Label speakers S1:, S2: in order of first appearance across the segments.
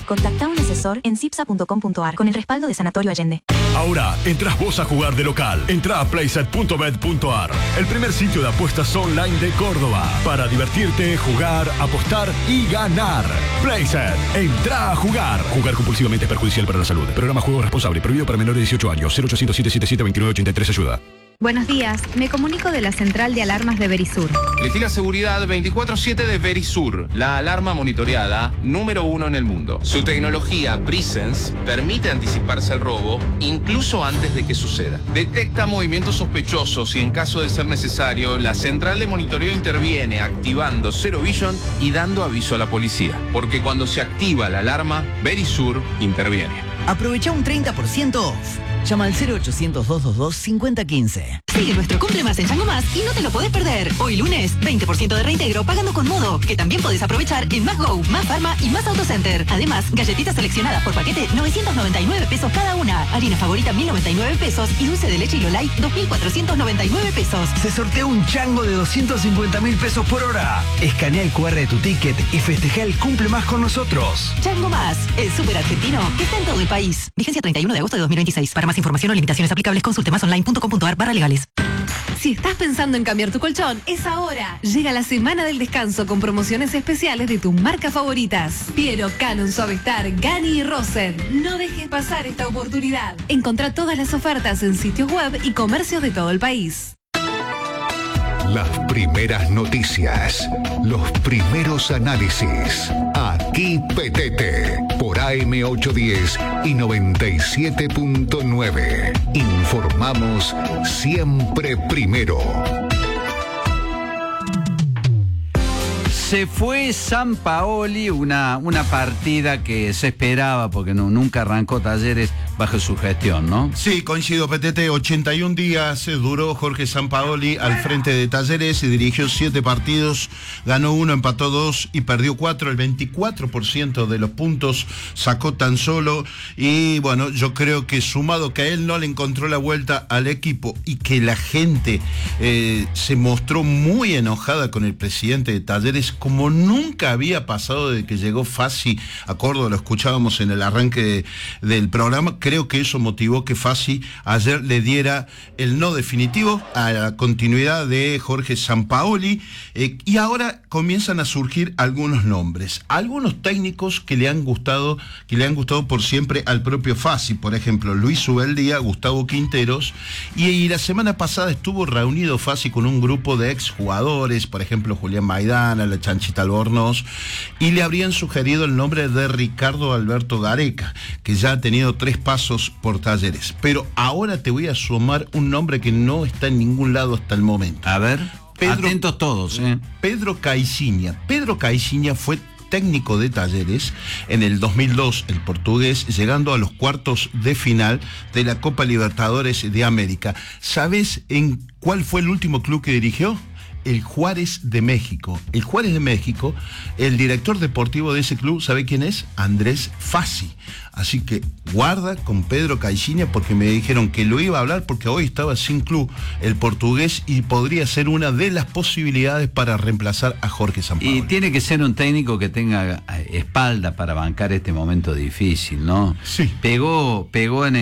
S1: Contacta a un asesor en cipsa.com.ar con el respaldo de Sanatorio Allende.
S2: Ahora, entras vos a jugar de local. Entra a playset.bet.ar, el primer sitio de apuestas online de Córdoba. Para divertirte, jugar, apostar y ganar. Playset, entra a jugar. Jugar compulsivamente es perjudicial para la salud. Programa Juego Responsable, prohibido para menores de 18 años. 0800 777 2983 ayuda.
S3: Buenos días, me comunico de la central de alarmas de Verisur.
S4: Les di la seguridad 24/7 de Verisur, la alarma monitoreada número 1 en el mundo. Su tecnología Presence permite anticiparse al robo incluso antes de que suceda. Detecta movimientos sospechosos y en caso de ser necesario, la central de monitoreo interviene activando Zero Vision y dando aviso a la policía. Porque cuando se activa la alarma, Verisur interviene.
S5: Aprovecha un 30% off. Llama al 0800-222-5015.
S6: Sigue nuestro Cumple Más en Chango Más y no te lo podés perder. Hoy lunes, 20% de reintegro pagando con Modo, que también podés aprovechar en Más Go, Más Pharma y Más Autocenter. Además, galletitas seleccionadas por paquete, 999 pesos cada una. Harina favorita, 1099 pesos. Y dulce de leche y Lolay, 2499 pesos.
S7: Se sortea un chango de 250.000 pesos por hora. Escanea el QR de tu ticket y festeja el Cumple Más con nosotros.
S6: Chango Más, el súper argentino que está en todo el país. Vigencia 31 de agosto de 2026. Para más información o limitaciones aplicables, consulte másonline.com.ar/legales.
S8: Si estás pensando en cambiar tu colchón, es ahora. Llega la semana del descanso con promociones especiales de tus marcas favoritas. Piero, Canon, Suavestar, Gani y Rosen. No dejes pasar esta oportunidad. Encontrá todas las ofertas en sitios web y comercios de todo el país.
S9: Las primeras noticias, los primeros análisis. Aquí Petete, por AM810 y 97.9. Informamos siempre primero.
S10: Se fue Sampaoli, una partida que se esperaba porque nunca arrancó Talleres bajo su gestión, ¿no?
S11: Sí, coincido, Petete. 81 días duró Jorge Sampaoli al frente de Talleres y dirigió 7 partidos, ganó 1, empató 2 y perdió 4. El 24% de los puntos sacó tan solo. Y bueno, yo creo que sumado que a él no le encontró la vuelta al equipo y que la gente se mostró muy enojada con el presidente de Talleres, como nunca había pasado desde que llegó Fassi a Córdoba, lo escuchábamos en el arranque del programa. Creo que eso motivó que Fassi ayer le diera el no definitivo a la continuidad de Jorge Sampaoli, y ahora comienzan a surgir algunos nombres, algunos técnicos que le han gustado por siempre al propio Fassi, por ejemplo Luis Ubeldía, Gustavo Quinteros, y la semana pasada estuvo reunido Fassi con un grupo de exjugadores, por ejemplo Julián Maidana, la Chanchita Albornoz, y le habrían sugerido el nombre de Ricardo Alberto Gareca, que ya ha tenido 3 pasos por Talleres. Pero ahora te voy a sumar un nombre que no está en ningún lado hasta el momento.
S10: A ver, atentos todos.
S11: Pedro Caixinha. Pedro Caixinha fue técnico de Talleres en el 2002, el portugués, llegando a los cuartos de final de la Copa Libertadores de América. ¿Sabes en cuál fue el último club que dirigió? El Juárez de México. El Juárez de México, el director deportivo de ese club, ¿sabe quién es? Andrés Fassi. Así que guarda con Pedro Caixinha, porque me dijeron que lo iba a hablar porque hoy estaba sin club el portugués y podría ser una de las posibilidades para reemplazar a Jorge Sampaoli.
S10: Y tiene que ser un técnico que tenga espalda para bancar este momento difícil, ¿no?
S11: Sí.
S10: Pegó en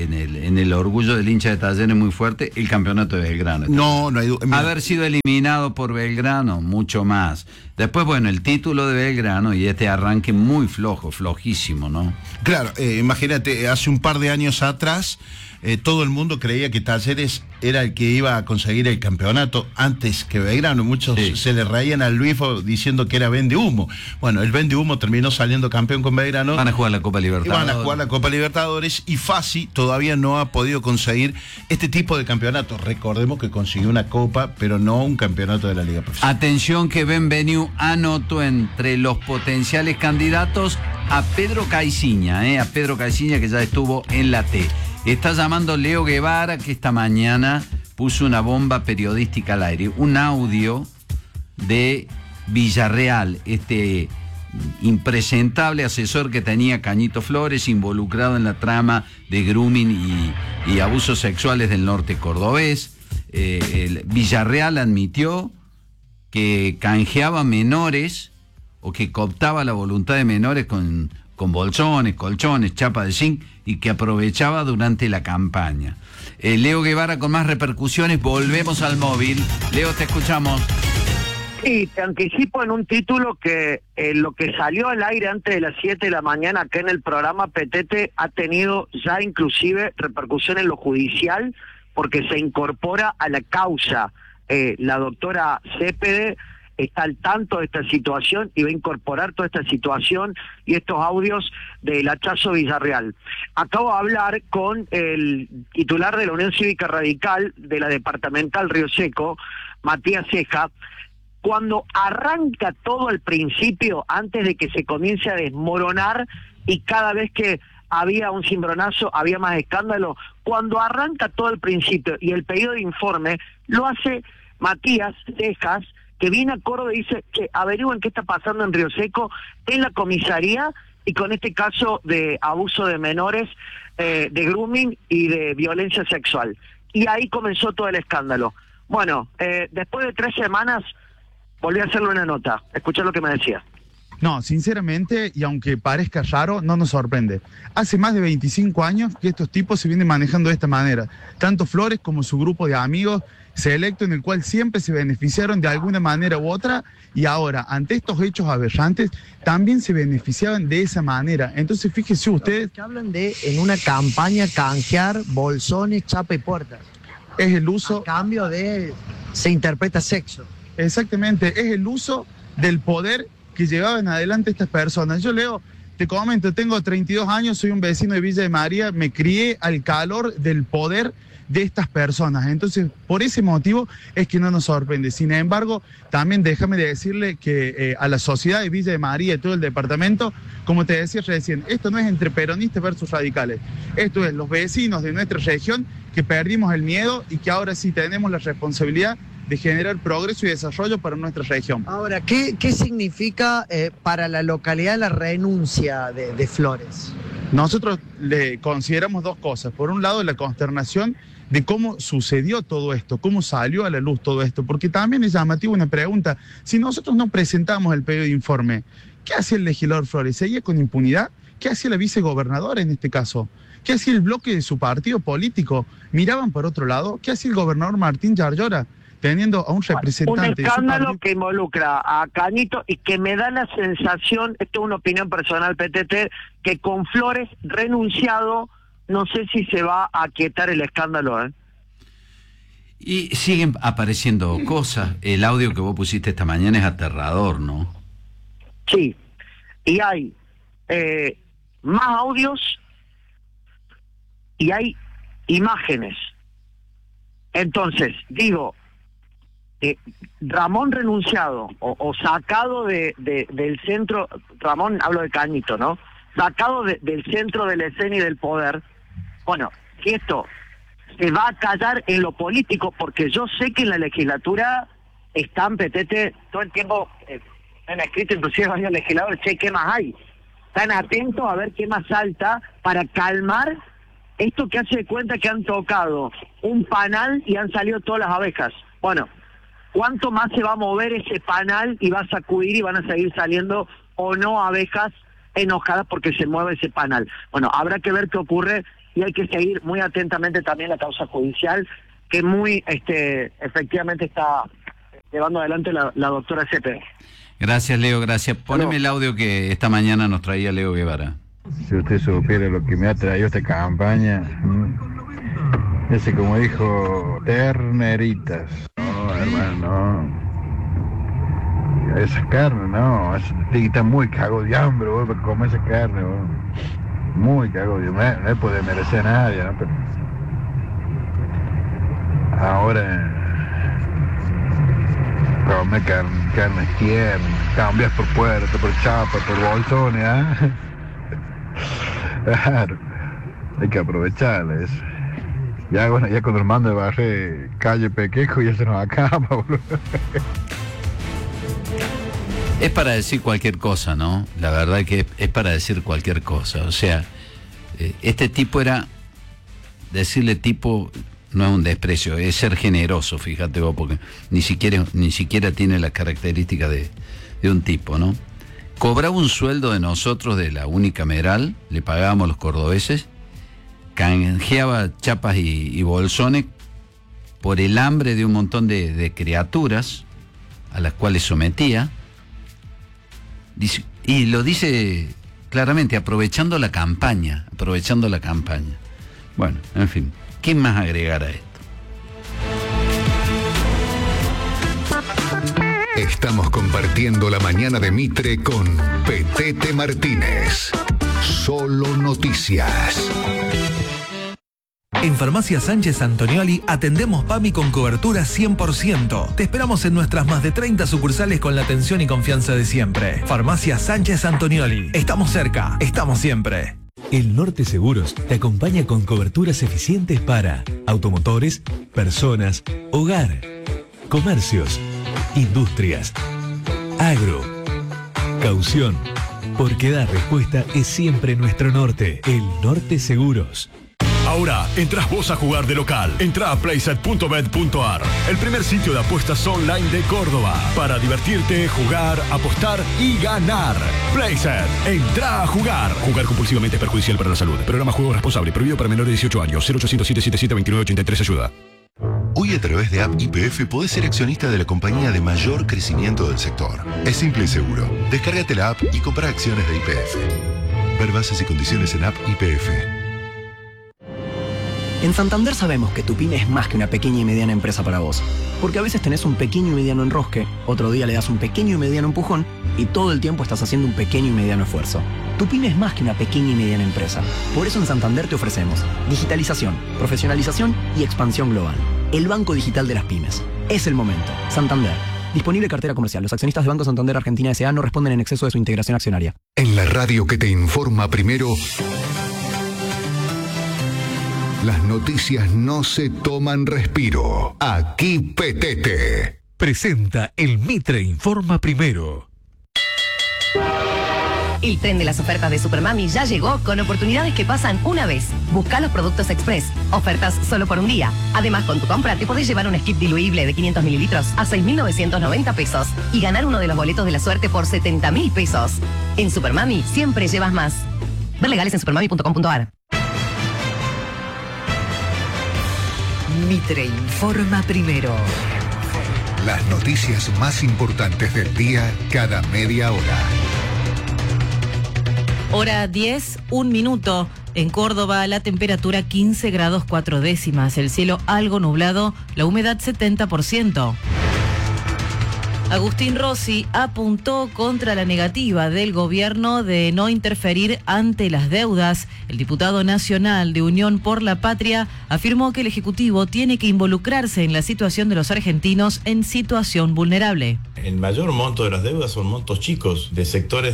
S10: el orgullo del hincha de Talleres muy fuerte el campeonato de Belgrano.
S11: No hay duda.
S10: Haber sido eliminado por Belgrano, mucho más. Después, bueno, el título de Belgrano y este arranque muy flojísimo, ¿no?
S11: Claro, imagínate, hace un par de años atrás todo el mundo creía que Talleres era el que iba a conseguir el campeonato antes que Belgrano. Muchos se le reían al Luis diciendo que era vende humo. Bueno, el vende humo terminó saliendo campeón con Belgrano.
S10: Van a jugar la Copa
S11: Libertadores. Y Fassi todavía no ha podido conseguir este tipo de campeonato. Recordemos que consiguió una Copa, pero no un campeonato de la Liga Profesional.
S10: Atención que Benveniu anotó entre los potenciales candidatos a Pedro Caixinha, a Pedro Caixinha, que ya estuvo en la T. Está llamando Leo Guevara, que esta mañana puso una bomba periodística al aire. Un audio de Villarreal, este impresentable asesor que tenía Cañito Flores, involucrado en la trama de grooming y abusos sexuales del norte cordobés. Villarreal admitió que canjeaba menores o que cooptaba la voluntad de menores con con bolsones, colchones, chapa de zinc y que aprovechaba durante la campaña. Leo Guevara con más repercusiones, volvemos al móvil. Leo, te escuchamos.
S12: Sí, te anticipo en un título que lo que salió al aire antes de las 7 de la mañana acá en el programa Petete ha tenido ya inclusive repercusión en lo judicial porque se incorpora a la causa. La doctora Cepede está al tanto de esta situación y va a incorporar toda esta situación y estos audios del hachazo Villarreal. Acabo de hablar con el titular de la Unión Cívica Radical de la departamental Río Seco, Matías Ceja. Cuando arranca todo al principio, antes de que se comience a desmoronar y cada vez que había un cimbronazo había más escándalo, cuando arranca todo al principio y el pedido de informe lo hace Matías Cejas, que viene a Córdoba y dice que averigüen qué está pasando en Río Seco, en la comisaría y con este caso de abuso de menores, de grooming y de violencia sexual. Y ahí comenzó todo el escándalo. Bueno, después de 3 semanas volví a hacerle una nota. Escuchá lo que me decía.
S13: No, sinceramente, y aunque parezca raro, no nos sorprende. Hace más de 25 años que estos tipos se vienen manejando de esta manera. Tanto Flores como su grupo de amigos selecto en el cual siempre se beneficiaron de alguna manera u otra y ahora, ante estos hechos aberrantes, también se beneficiaban de esa manera. Entonces, fíjense ustedes...
S14: Que hablan de, en una campaña, canjear bolsones, chapa y puertas.
S13: Es el uso...
S14: A cambio de... se interpreta sexo.
S13: Exactamente, es el uso del poder que llevaban adelante estas personas. Yo, Leo, te comento, tengo 32 años, soy un vecino de Villa de María, me crié al calor del poder de estas personas. Entonces, por ese motivo es que no nos sorprende. Sin embargo, también déjame decirle que a la sociedad de Villa de María y todo el departamento, como te decía recién, esto no es entre peronistas versus radicales. Esto es los vecinos de nuestra región que perdimos el miedo y que ahora sí tenemos la responsabilidad de generar progreso y desarrollo para nuestra región.
S14: Ahora, ¿qué significa para la localidad la renuncia de Flores?
S13: Nosotros le consideramos 2 cosas. Por un lado, la consternación de cómo sucedió todo esto, cómo salió a la luz todo esto, porque también es llamativo una pregunta. Si nosotros no presentamos el pedido de informe, ¿qué hacía el legislador Flores? ¿Seguía con impunidad? ¿Qué hacía la vicegobernadora en este caso? ¿Qué hacía el bloque de su partido político? ¿Miraban por otro lado? ¿Qué hacía el gobernador Martín Yarlora? Teniendo a un representante...
S12: Un escándalo que involucra a Cañito y que me da la sensación, esto es una opinión personal, PTT, que con Flores renunciado, no sé si se va a aquietar el escándalo, ¿eh?
S10: Y siguen apareciendo cosas. El audio que vos pusiste esta mañana es aterrador, ¿no?
S12: Sí. Y hay más audios y hay imágenes. Entonces, digo... Ramón renunciado o sacado del centro, Ramón, hablo de Cañito, ¿no? Sacado del centro de la escena y del poder. Bueno, si esto se va a callar en lo político, porque yo sé que en la legislatura están, Petete, todo el tiempo, han escrito inclusive varios legisladores, che, ¿qué más hay? Están atentos a ver qué más salta para calmar esto que hace de cuenta que han tocado un panal y han salido todas las abejas. Bueno, ¿cuánto más se va a mover ese panal y va a sacudir y van a seguir saliendo o no abejas enojadas porque se mueve ese panal? Bueno, habrá que ver qué ocurre y hay que seguir muy atentamente también la causa judicial que muy efectivamente está llevando adelante la doctora Cepede.
S10: Gracias, Leo, gracias. Poneme el audio que esta mañana nos traía Leo Guevara.
S15: Si usted supiera lo que me ha traído esta campaña, ese como dijo, terneritas. No, hermano, no. Esa carne, no. Está muy cago de hambre, vos, para comer esa carne, vos. Muy cago de hambre. No le puede merecer a nadie, ¿no? Pero ahora, comer carne tierna, cambias por puerta, por chapa, por bolsones, ¿ah? Claro, hay que aprovecharla eso. Ya, bueno, ya cuando el mando de barre calle Pequejo ya se nos acaba, boludo.
S10: Es para decir cualquier cosa, ¿no? La verdad que es para decir cualquier cosa. O sea, este tipo era... Decirle tipo no es un desprecio, es ser generoso, fíjate vos, porque ni siquiera tiene las características de un tipo, ¿no? cobraba un sueldo de nosotros de la unicameral, le pagábamos los cordobeses, canjeaba chapas y bolsones por el hambre de un montón de criaturas a las cuales sometía, y lo dice claramente, aprovechando la campaña. Bueno, en fin, ¿qué más agregar a esto?
S9: Estamos compartiendo la mañana de Mitre con Petete Martínez. Solo noticias.
S16: En Farmacia Sánchez Antonioli atendemos PAMI con cobertura 100%. Te esperamos en nuestras más de 30 sucursales con la atención y confianza de siempre. Farmacia Sánchez Antonioli. Estamos cerca, estamos siempre.
S17: El Norte Seguros te acompaña con coberturas eficientes para automotores, personas, hogar, comercios, industrias, agro, caución. Porque dar respuesta es siempre nuestro norte. El Norte Seguros.
S2: Ahora, entras vos a jugar de local. Entrá a playset.bet.ar, el primer sitio de apuestas online de Córdoba. Para divertirte, jugar, apostar y ganar. Playset, entrá a jugar. Jugar compulsivamente es perjudicial para la salud. Programa Juego Responsable, prohibido para menores de 18 años. 0800-777-2983, ayuda.
S18: Hoy a través de App YPF podés ser accionista de la compañía de mayor crecimiento del sector. Es simple y seguro. Descárgate la app y compra acciones de YPF. Ver bases y condiciones en App YPF.
S19: En Santander sabemos que tu pyme es más que una pequeña y mediana empresa para vos. Porque a veces tenés un pequeño y mediano enrosque, otro día le das un pequeño y mediano empujón y todo el tiempo estás haciendo un pequeño y mediano esfuerzo. Tu pyme es más que una pequeña y mediana empresa. Por eso en Santander te ofrecemos digitalización, profesionalización y expansión global. El banco digital de las pymes. Es el momento. Santander. Disponible cartera comercial. Los accionistas de Banco Santander Argentina S.A. no responden en exceso de su integración accionaria.
S9: En la radio que te informa primero, las noticias no se toman respiro. Aquí Petete.
S17: Presenta el Mitre Informa Primero.
S20: El tren de las ofertas de Supermami ya llegó con oportunidades que pasan una vez. Busca los productos express. Ofertas solo por un día. Además, con tu compra te podés llevar un skip diluible de 500 mililitros a 6.990 pesos y ganar uno de los boletos de la suerte por 70.000 pesos. En Supermami siempre llevas más. Ver legales en supermami.com.ar.
S21: Mitre Informa Primero.
S9: Las noticias más importantes del día cada media hora.
S22: Hora 10, 1 minuto. En Córdoba, la temperatura 15 grados 4 décimas. El cielo algo nublado, la humedad 70%. Agustín Rossi apuntó contra la negativa del gobierno de no interferir ante las deudas. El diputado nacional de Unión por la Patria afirmó que el Ejecutivo tiene que involucrarse en la situación de los argentinos en situación vulnerable.
S23: El mayor monto de las deudas son montos chicos, de sectores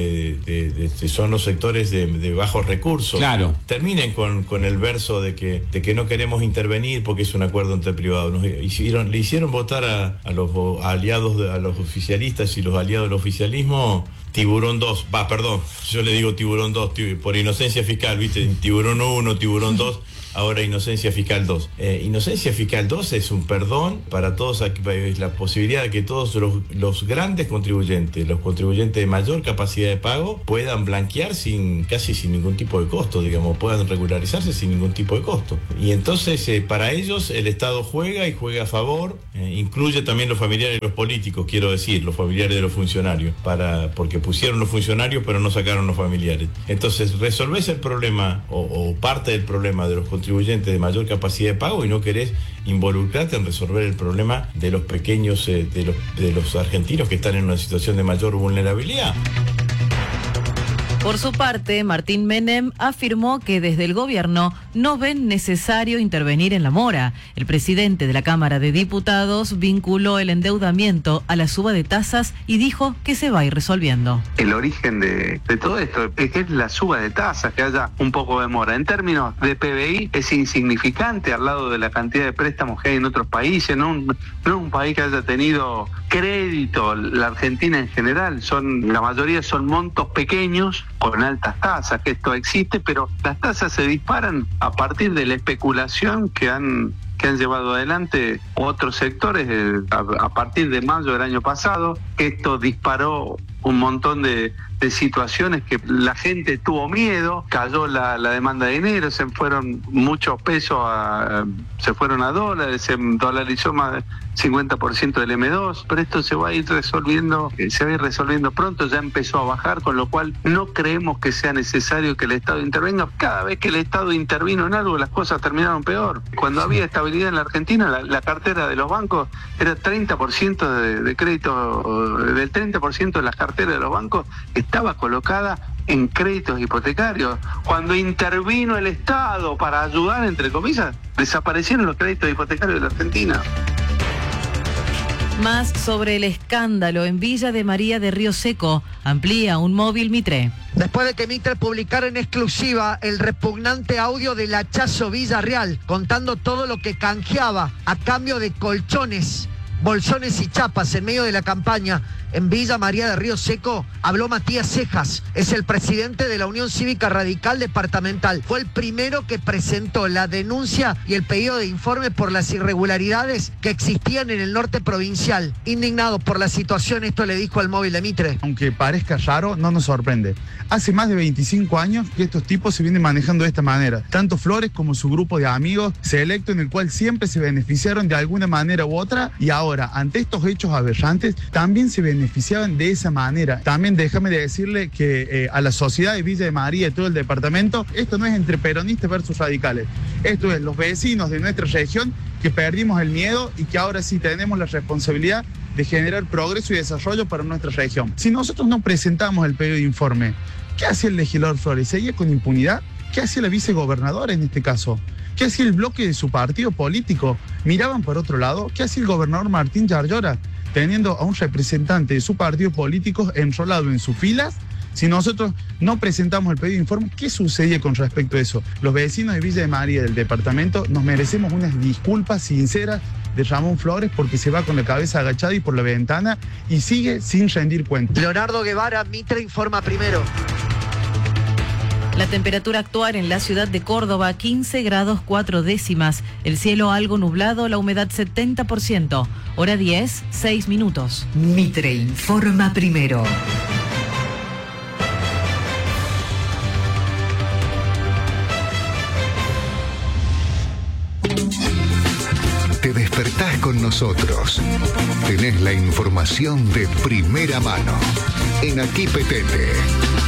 S23: son los sectores de bajos recursos.
S24: Claro.
S23: Terminen con el verso de que no queremos intervenir porque es un acuerdo entre privados. Le hicieron votar a los aliados, a los oficialistas y los aliados del oficialismo, Tiburón 2, yo le digo Tiburón 2, por inocencia fiscal, ¿viste? Tiburón 1, Tiburón 2, ahora Inocencia Fiscal 2. Inocencia Fiscal 2 es un perdón para todos, es la posibilidad de que todos los grandes contribuyentes, los contribuyentes de mayor capacidad de pago, puedan blanquear casi sin ningún tipo de costo, digamos, puedan regularizarse sin ningún tipo de costo. Y entonces, para ellos, el Estado juega y juega a favor, incluye también los familiares de los políticos, quiero decir, los familiares de los funcionarios, porque pusieron los funcionarios pero no sacaron los familiares. Entonces, resolvés el problema o parte del problema de los contribuyentes de mayor capacidad de pago y no querés involucrarte en resolver el problema de los pequeños, de los argentinos que están en una situación de mayor vulnerabilidad.
S22: Por su parte, Martín Menem afirmó que desde el gobierno no ven necesario intervenir en la mora. El presidente de la Cámara de Diputados vinculó el endeudamiento a la suba de tasas y dijo que se va a ir resolviendo.
S25: El origen de todo esto es que es la suba de tasas, que haya un poco de mora. En términos de PBI es insignificante al lado de la cantidad de préstamos que hay en otros países, no es un país que haya tenido crédito, la Argentina en general, la mayoría son montos pequeños con altas tasas, que esto existe, pero las tasas se disparan a partir de la especulación que han que han llevado adelante otros sectores a partir de mayo del año pasado. Esto disparó un montón de situaciones que la gente tuvo miedo, cayó la demanda de dinero, se fueron muchos pesos, se fueron a dólares, se dolarizó más del 50% del M2, pero esto se va a ir resolviendo pronto, ya empezó a bajar, con lo cual no creemos que sea necesario que el Estado intervenga. Cada vez que el Estado intervino en algo, las cosas terminaron peor. Cuando había estabilidad en la Argentina, la cartera de los bancos era 30% de crédito, del 30% de las carteras de los bancos estaba colocada en créditos hipotecarios. Cuando intervino el Estado para ayudar, entre comillas, desaparecieron los créditos hipotecarios de la Argentina.
S22: Más sobre el escándalo en Villa de María de Río Seco. Amplía un móvil Mitre.
S14: Después de que Mitre publicara en exclusiva el repugnante audio del hachazo Villarreal, contando todo lo que canjeaba a cambio de colchones, bolsones y chapas en medio de la campaña en Villa María de Río Seco, habló Matías Cejas, es el presidente de la Unión Cívica Radical Departamental. Fue el primero que presentó la denuncia y el pedido de informe por las irregularidades que existían en el norte provincial. Indignado por la situación, esto le dijo al móvil de Mitre.
S13: Aunque parezca raro, no nos sorprende. Hace más de 25 años que estos tipos se vienen manejando de esta manera. Tanto Flores como su grupo de amigos selecto, en el cual siempre se beneficiaron de alguna manera u otra, y ahora, ante estos hechos aberrantes, también se beneficiaban de esa manera. También déjame de decirle que a la sociedad de Villa de María y todo el departamento, esto no es entre peronistas versus radicales. Esto es los vecinos de nuestra región que perdimos el miedo y que ahora sí tenemos la responsabilidad de generar progreso y desarrollo para nuestra región. Si nosotros no presentamos el pedido de informe, ¿qué hacía el legislador Flores? ¿Seguía con impunidad? ¿Qué hacía la vicegobernadora en este caso? ¿Qué hacía el bloque de su partido político? ¿Miraban por otro lado? ¿Qué hacía el gobernador Martín Yarlora, teniendo a un representante de su partido político enrolado en sus filas? Si nosotros no presentamos el pedido de informe, ¿qué sucede con respecto a eso? Los vecinos de Villa de María del departamento nos merecemos unas disculpas sinceras de Ramón Flores, porque se va con la cabeza agachada y por la ventana y sigue sin rendir cuentas.
S14: Leonardo Guevara, Mitre informa primero.
S22: La temperatura actual en la ciudad de Córdoba, 15 grados 4 décimas. El cielo algo nublado, la humedad 70%. Hora 10, 6 minutos.
S21: Mitre informa primero.
S9: Te despertás con nosotros. Tenés la información de primera mano. En Aquí Petete.